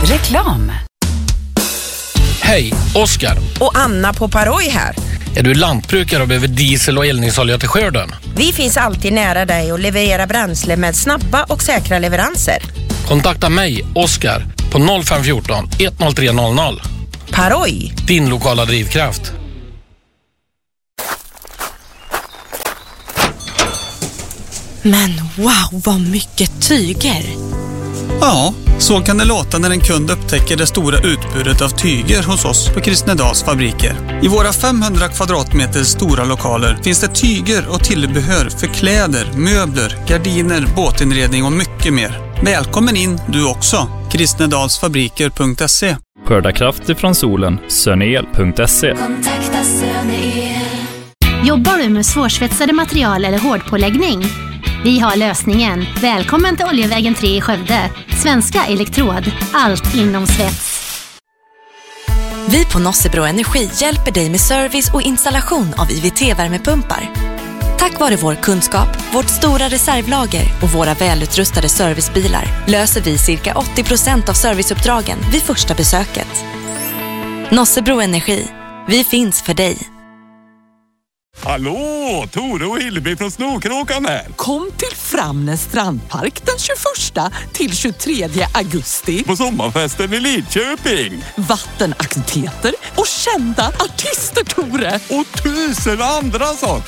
Reklam. Hej, Oskar. Och Anna på Paroj här. Är du lantbrukare och behöver diesel och eldningsolja till skörden? Vi finns alltid nära dig och levererar bränsle med snabba och säkra leveranser. Kontakta mig, Oskar, på 0514 10300. Paroj. Din lokala drivkraft. Men wow, vad mycket tyger! Ja, så kan det låta när en kund upptäcker det stora utbudet av tyger hos oss på Kristnedals fabriker. I våra 500 kvadratmeter stora lokaler finns det tyger och tillbehör för kläder, möbler, gardiner, båtinredning och mycket mer. Välkommen in du också. Kristnedalsfabriker.se. Skörda kraft ifrån solen. Sönel.se. Kontakta Sönel. Jobbar du med svårsvetsade material eller hårdpåläggning? Vi har lösningen. Välkommen till Oljevägen 3 i Skövde. Svenska Elektrod. Allt inom svets. Vi på Nossebro Energi hjälper dig med service och installation av IVT-värmepumpar. Tack vare vår kunskap, vårt stora reservlager och våra välutrustade servicebilar löser vi cirka 80% av serviceuppdragen vid första besöket. Nossebro Energi. Vi finns för dig. Hallå, Tore och Hilleby från Snokråkan här. Kom till Framnäs strandpark den 21 till 23 augusti. På sommarfesten i Lidköping. Vattenaktiviteter och kända artister, Tore. Och 1000 andra saker.